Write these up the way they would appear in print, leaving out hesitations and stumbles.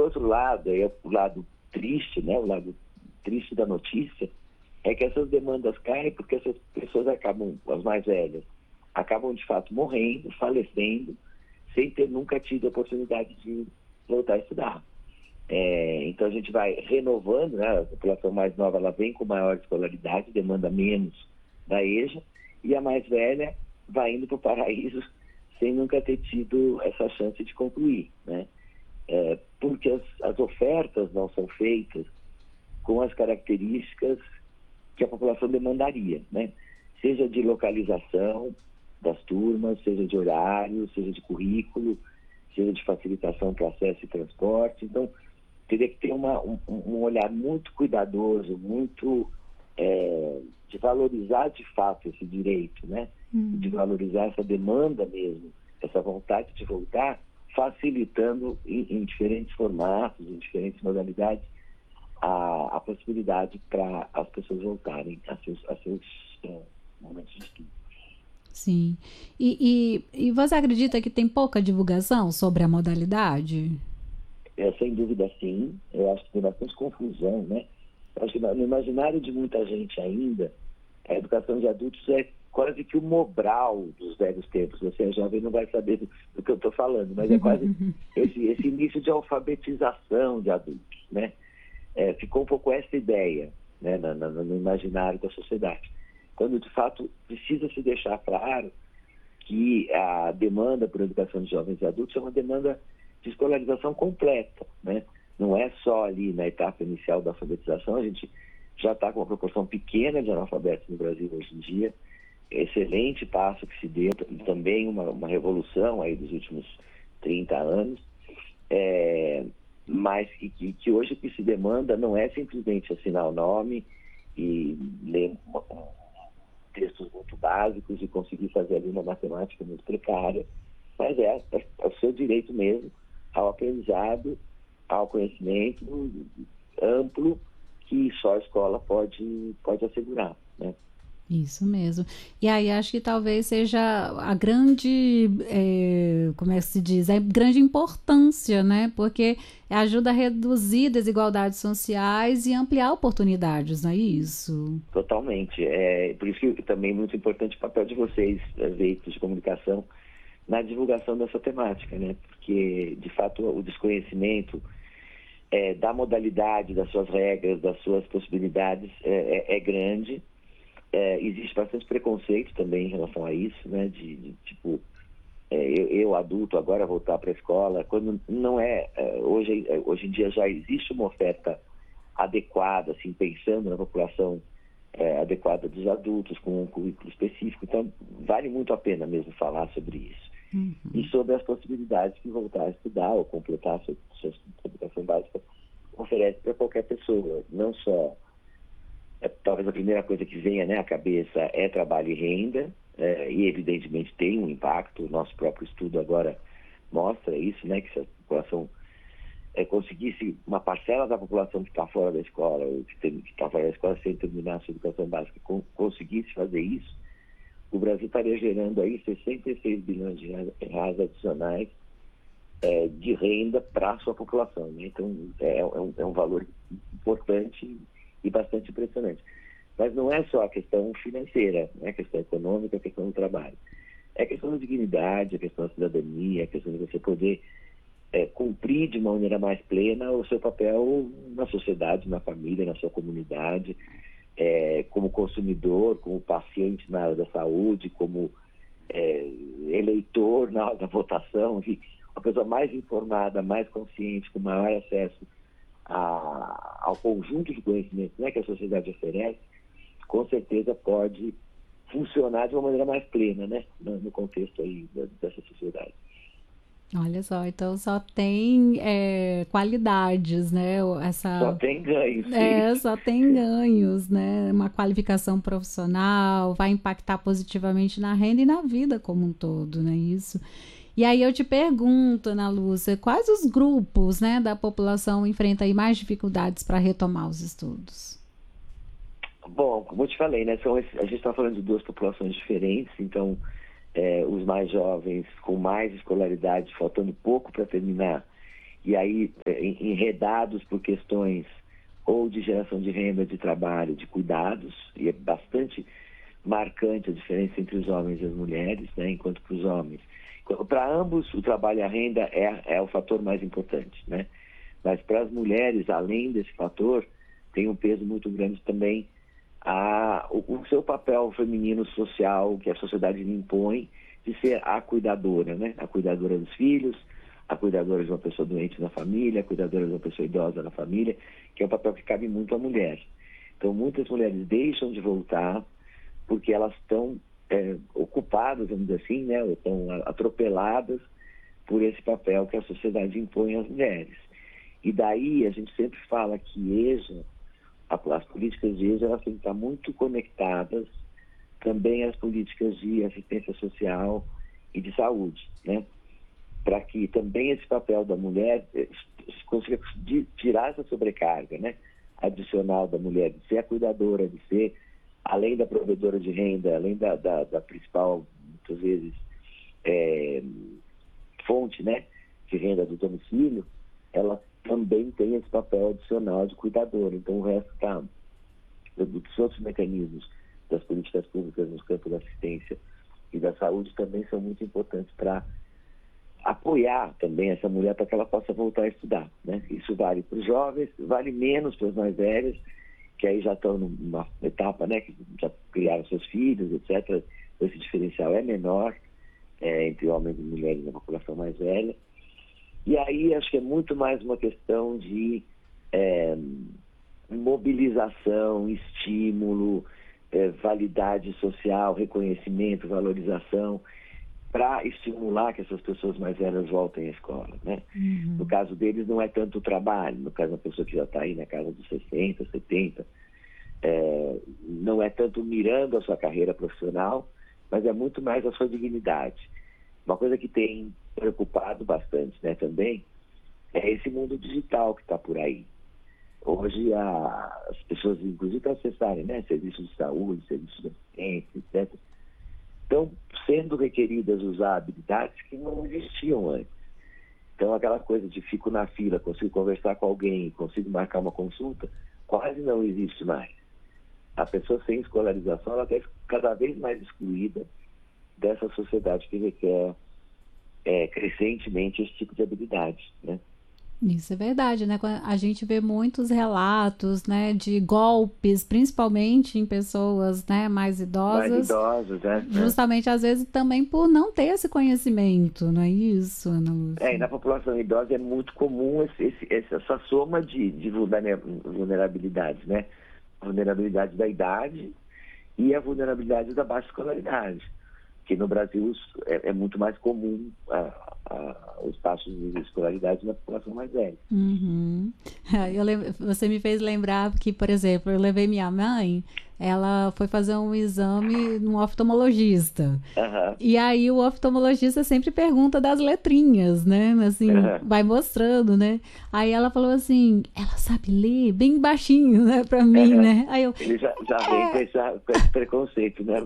outro lado, aí é o lado triste, né? O lado triste da notícia, é que essas demandas caem porque essas pessoas acabam, as mais velhas, acabam de fato morrendo, falecendo, sem ter nunca tido a oportunidade de voltar a estudar. Então a gente vai renovando, né? A população mais nova ela vem com maior escolaridade, demanda menos da EJA, e a mais velha vai indo para o paraíso sem nunca ter tido essa chance de concluir, né? Porque as ofertas não são feitas com as características que a população demandaria, né? Seja de localização das turmas, seja de horário, seja de currículo, seja de facilitação para acesso e transporte. Então, teria que ter um olhar muito cuidadoso, muito de valorizar de fato esse direito, né? De valorizar essa demanda mesmo, essa vontade de voltar, facilitando em diferentes formatos, em diferentes modalidades, a possibilidade para as pessoas voltarem a seus momentos de estudo. Sim. E você acredita que tem pouca divulgação sobre a modalidade? Sem dúvida, sim. Eu acho que tem bastante confusão, né? Eu acho que no imaginário de muita gente ainda, a educação de adultos é quase que o Mobral dos velhos tempos. Você é jovem não vai saber do que eu estou falando, mas é quase esse início de alfabetização de adultos, né? Ficou um pouco essa ideia, né, no imaginário da sociedade. Quando, de fato, precisa se deixar claro que a demanda por educação de jovens e adultos é uma demanda de escolarização completa, né? Não é só ali na etapa inicial da alfabetização, a gente já está com uma proporção pequena de analfabetos no Brasil hoje em dia, excelente passo que se deu, também uma revolução aí dos últimos 30 anos, mas que hoje o que se demanda não é simplesmente assinar o nome e ler textos muito básicos e conseguir fazer ali uma matemática muito precária, mas é o seu direito mesmo ao aprendizado, ao conhecimento amplo que só a escola pode assegurar, né? Isso mesmo. E aí acho que talvez seja a grande, como é que se diz, a grande importância, né? Porque ajuda a reduzir desigualdades sociais e ampliar oportunidades, não é isso? Totalmente. Por isso que também é muito importante o papel de vocês, veículos de comunicação, na divulgação dessa temática, né? Porque, de fato, o desconhecimento da modalidade, das suas regras, das suas possibilidades é grande. Existe bastante preconceito também em relação a isso, né? Tipo, eu adulto agora voltar para a escola, quando não hoje em dia já existe uma oferta adequada, assim, pensando na população adequada dos adultos, com um currículo específico, então vale muito a pena mesmo falar sobre isso. E sobre as possibilidades que voltar a estudar ou completar a sua educação básica oferece para qualquer pessoa, não só talvez a primeira coisa que venha, né, à cabeça é trabalho e renda, e evidentemente tem um impacto. O nosso próprio estudo agora mostra isso, né, que se a população conseguisse, uma parcela da população que está fora da escola, ou que está fora da escola sem terminar a sua educação básica, conseguisse fazer isso, o Brasil estaria gerando aí 66 bilhões de reais adicionais de renda para a sua população, né? Então é um valor importante e bastante impressionante. Mas não é só a questão financeira, né? A questão econômica, a questão do trabalho. É a questão da dignidade, a questão da cidadania, a questão de você poder cumprir de uma maneira mais plena o seu papel na sociedade, na família, na sua comunidade, como consumidor, como paciente na área da saúde, como eleitor na hora da votação, enfim, uma pessoa mais informada, mais consciente, com maior acesso ao conjunto de conhecimentos, né, que a sociedade oferece, com certeza pode funcionar de uma maneira mais plena, né, no contexto aí dessa sociedade. Olha só, então só tem qualidades, né? Só tem ganhos, sim. Só tem ganhos, né? Uma qualificação profissional vai impactar positivamente na renda e na vida como um todo, não é isso? E aí eu te pergunto, Ana Lúcia, quais os grupos, né, da população enfrentam aí mais dificuldades para retomar os estudos? Bom, como eu te falei, né, a gente está falando de duas populações diferentes, então os mais jovens com mais escolaridade, faltando pouco para terminar, e aí enredados por questões ou de geração de renda, de trabalho, de cuidados, e é bastante marcante a diferença entre os homens e as mulheres, né? Enquanto para os homens, para ambos o trabalho e a renda é o fator mais importante, né? Mas para as mulheres, além desse fator, tem um peso muito grande também o seu papel feminino social que a sociedade lhe impõe de ser a cuidadora, né? A cuidadora dos filhos, a cuidadora de uma pessoa doente na família, a cuidadora de uma pessoa idosa na família, que é um papel que cabe muito à mulher. Então, muitas mulheres deixam de voltar porque elas estão ocupadas, vamos dizer assim, né? Ou estão atropeladas por esse papel que a sociedade impõe às mulheres. E daí a gente sempre fala que EJA, as políticas de EJA, elas têm que estar muito conectadas também às políticas de assistência social e de saúde, né? Para que também esse papel da mulher consiga tirar essa sobrecarga, né? Adicional da mulher, de ser a cuidadora, de ser, além da provedora de renda, além da principal, muitas vezes, fonte, né, de renda do domicílio, ela também tem esse papel adicional de cuidadora. Então, o resto dos outros mecanismos das políticas públicas no campo da assistência e da saúde também são muito importantes para apoiar também essa mulher para que ela possa voltar a estudar, né? Isso vale para os jovens, vale menos para os mais velhos, que aí já estão numa etapa, né, que já criaram seus filhos, etc. Esse diferencial é menor entre homens e mulheres na população mais velha. E aí acho que é muito mais uma questão de mobilização, estímulo, validade social, reconhecimento, valorização, para estimular que essas pessoas mais velhas voltem à escola, né? Uhum. No caso deles não é tanto o trabalho, no caso da pessoa que já está aí na casa dos 60, 70, não é tanto mirando a sua carreira profissional, mas é muito mais a sua dignidade. Uma coisa que tem preocupado bastante, né, também, é esse mundo digital que está por aí. Hoje as pessoas, inclusive, para acessarem, né, serviços de saúde, serviços de assistência, etc., estão sendo requeridas usar habilidades que não existiam antes. Então, aquela coisa de fico na fila, consigo conversar com alguém, consigo marcar uma consulta, quase não existe mais. A pessoa sem escolarização, ela está cada vez mais excluída dessa sociedade que requer crescentemente esse tipo de habilidade, né? Isso é verdade, né? A gente vê muitos relatos, né, de golpes, principalmente em pessoas, né, mais idosas. Mais idosos, né? Justamente, às vezes, também por não ter esse conhecimento, não é isso, Ana Lúcia? E na população idosa é muito comum essa soma de vulnerabilidades, né? A vulnerabilidade da idade e a vulnerabilidade da baixa escolaridade, que no Brasil é muito mais comum os taxas de escolaridade na população mais velha. Uhum. Você me fez lembrar que, por exemplo, eu levei minha mãe, ela foi fazer um exame num oftalmologista. Uhum. E aí o oftalmologista sempre pergunta das letrinhas, né? Assim, vai mostrando, né? Aí ela falou assim, ela sabe ler bem baixinho, né? Pra mim, né? Aí eu, ele já vem com esse preconceito, né?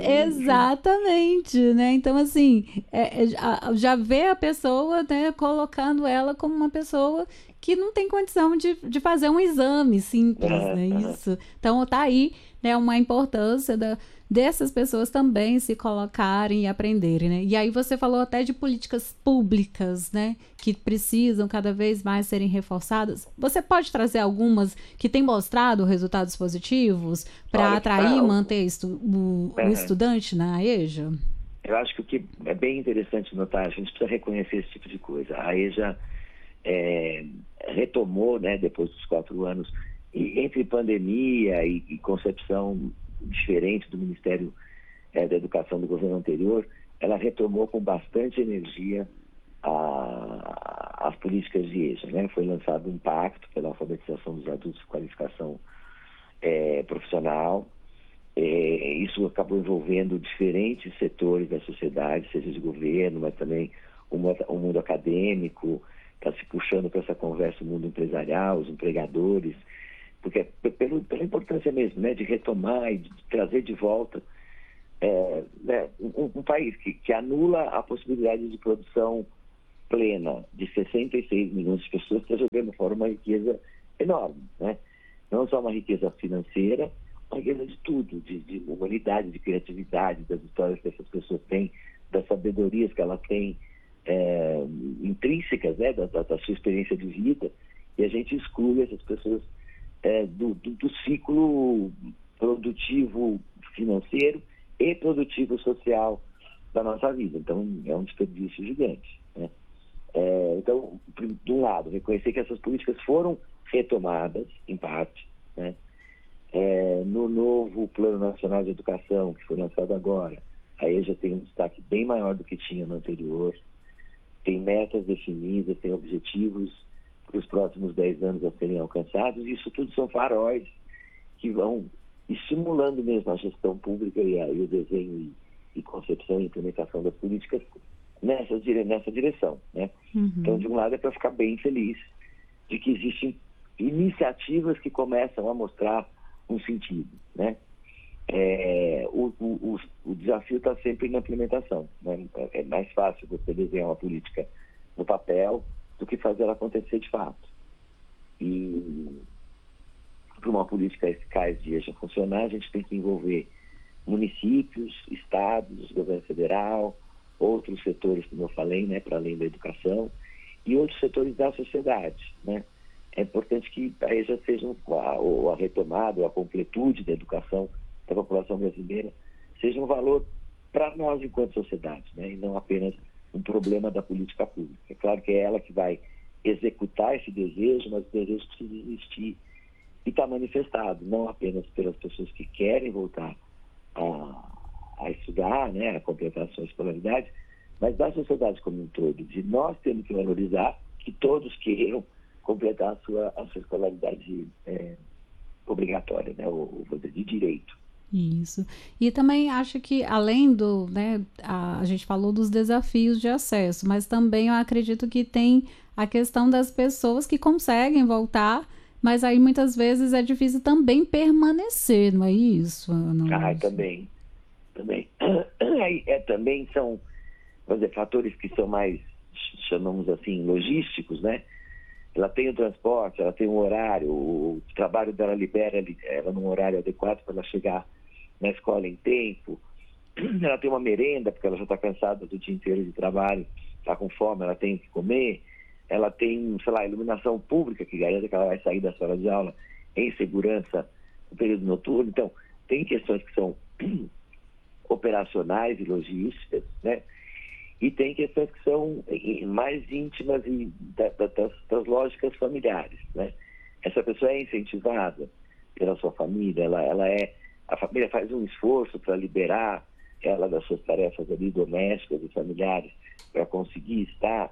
Exatamente, né? Então, assim, já vê a pessoa, né, colocando ela como uma pessoa que não tem condição de fazer um exame simples, né? Isso. Então, tá aí, né, uma importância dessas pessoas também se colocarem e aprenderem, né? E aí você falou até de políticas públicas, né, que precisam cada vez mais serem reforçadas. Você pode trazer algumas que têm mostrado resultados positivos para atrair e manter o estudante na EJA? Eu acho que o que é bem interessante notar, a gente precisa reconhecer esse tipo de coisa. A EJA retomou, né, depois dos 4 anos, e entre pandemia e concepção diferente do Ministério da Educação do governo anterior, ela retomou com bastante energia as políticas de EJA, né? Foi lançado um pacto pela alfabetização dos adultos de qualificação profissional. Isso acabou envolvendo diferentes setores da sociedade, seja de governo, mas também o mundo acadêmico, está se puxando para essa conversa o mundo empresarial, os empregadores, porque pela importância mesmo, né, de retomar e de trazer de volta né, um país que anula a possibilidade de produção plena de 66 milhões de pessoas está jogando fora uma riqueza enorme, né? Não só uma riqueza financeira, uma riqueza de tudo, de humanidade, de criatividade, das histórias que essas pessoas têm, das sabedorias que elas têm intrínsecas, né, da sua experiência de vida, e a gente exclui essas pessoas do ciclo produtivo financeiro e produtivo social da nossa vida. Então, é um desperdício gigante, né? Então, de um lado, reconhecer que essas políticas foram retomadas, em parte, né? No novo Plano Nacional de Educação, que foi lançado agora, a EJA tem um destaque bem maior do que tinha no anterior, tem metas definidas, tem objetivos para os próximos 10 anos a serem alcançados, e isso tudo são faróis que vão estimulando mesmo a gestão pública e o desenho e concepção e implementação das políticas nessa direção, né? Uhum. Então, de um lado, é para ficar bem feliz de que existem iniciativas que começam a mostrar um sentido, né? O desafio está sempre na implementação, né? É mais fácil você desenhar uma política no papel do que fazer ela acontecer de fato. E para uma política eficaz de EJA funcionar, a gente tem que envolver municípios, estados, governo federal, outros setores, como eu falei, né, para além da educação, e outros setores da sociedade, né? É importante que a EJA seja a retomada, ou a completude da educação da população brasileira seja um valor para nós enquanto sociedade, né? E não apenas um problema da política pública. É claro que é ela que vai executar esse desejo, mas o desejo precisa existir e está manifestado, não apenas pelas pessoas que querem voltar a estudar, né, a completar a sua escolaridade, mas da sociedade como um todo, de nós temos que valorizar que todos queiram completar a sua escolaridade obrigatória, né, ou de direito. Isso. E também acho que, além do, né, a gente falou dos desafios de acesso, mas também eu acredito que tem a questão das pessoas que conseguem voltar, mas aí muitas vezes é difícil também permanecer, não é isso, Ana? Também. Também são, vamos dizer, fatores que são mais, chamamos assim, logísticos, né? Ela tem o transporte, ela tem o horário, o trabalho dela libera ela num horário adequado para ela chegar na escola em tempo. Ela tem uma merenda, porque ela já está cansada do dia inteiro de trabalho, está com fome, ela tem que comer. Ela tem, sei lá, iluminação pública que garante que ela vai sair da sala de aula em segurança no período noturno. Então, tem questões que são operacionais e logísticas, né? E tem questões que são mais íntimas e das lógicas familiares, né? Essa pessoa é incentivada pela sua família, a família faz um esforço para liberar ela das suas tarefas ali domésticas e familiares para conseguir estar.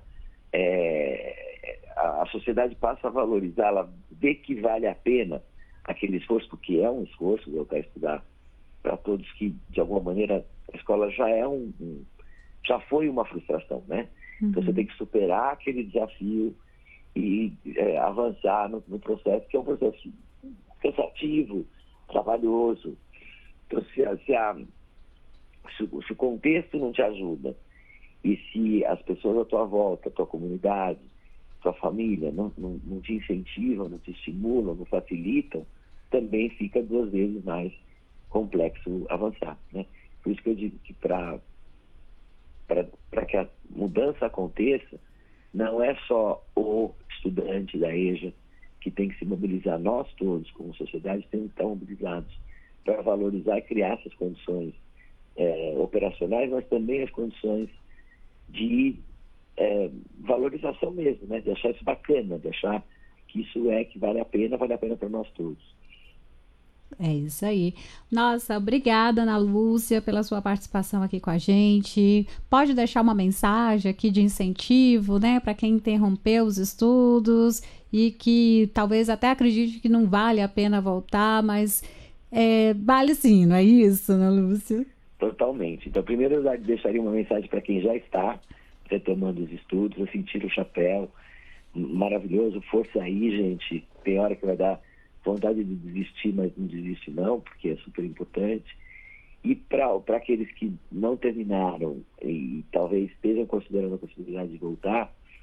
A sociedade passa a valorizar, ela vê que vale a pena aquele esforço, porque é um esforço voltar a estudar para todos que, de alguma maneira, a escola já foi uma frustração, né? Uhum. Então você tem que superar aquele desafio e avançar no processo, que é um processo cansativo, trabalhoso. Então, se o contexto não te ajuda e se as pessoas à tua volta, a tua comunidade, tua família não te incentivam, não te estimulam, não facilitam, também fica 2 vezes mais complexo avançar, né? Por isso que eu digo que para que a mudança aconteça, não é só o estudante da EJA que tem que se mobilizar. Nós todos, como sociedade, temos que estar mobilizados para valorizar e criar essas condições operacionais, mas também as condições de valorização mesmo, né? De achar isso bacana, de achar que isso que vale a pena para nós todos. É isso aí. Nossa, obrigada, Ana Lúcia, pela sua participação aqui com a gente. Pode deixar uma mensagem aqui de incentivo, né, para quem interrompeu os estudos e que talvez até acredite que não vale a pena voltar, mas vale sim, não é isso, Ana Lúcia? Totalmente. Então, primeiro eu deixaria uma mensagem para quem já está retomando os estudos, assim, tira o chapéu, maravilhoso, força aí, gente. Tem hora que vai dar vontade de desistir, mas não desiste não, porque é super importante. E para aqueles que não terminaram e talvez estejam considerando a possibilidade de voltar,